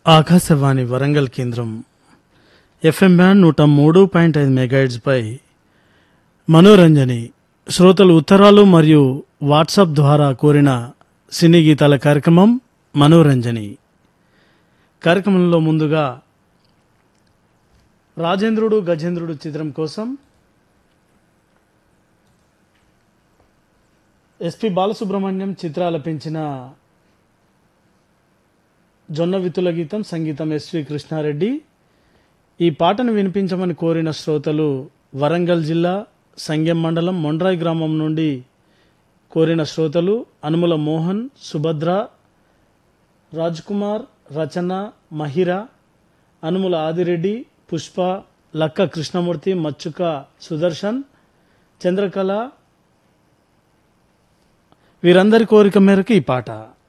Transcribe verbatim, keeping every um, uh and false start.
ఆకాశవాణి వరంగల్ కేంద్రం FM band నూట మూడు పాయింట్ ఐదు మెగాహెర్ట్జ్పై మనోరంజని శ్రోతలు ఉత్తరాలు మరియు వాట్సాప్ ద్వారా కోరిన సినీ గీతాల కార్యక్రమం మనోరంజని కార్యక్రమంలో ముందుగా రాజేంద్రుడు గజేంద్రుడు చిత్రం కోసం ఎస్పి బాలసుబ్రహ్మణ్యం చిత్రాలపించిన జొన్న విత్తుల గీతం సంగీతం ఎస్వి కృష్ణారెడ్డి. ఈ పాటను వినిపించమని కోరిన శ్రోతలు వరంగల్ జిల్లా సంగెం మండలం మొండ్రాయి గ్రామం నుండి కోరిన శ్రోతలు అనుముల మోహన్, సుభద్ర, రాజ్కుమార్, రచన, మహిరా, అనుముల ఆదిరెడ్డి, పుష్ప, లక్క కృష్ణమూర్తి, మచ్చుక సుదర్శన్, చంద్రకళ వీరందరి కోరిక మేరకు ఈ పాట.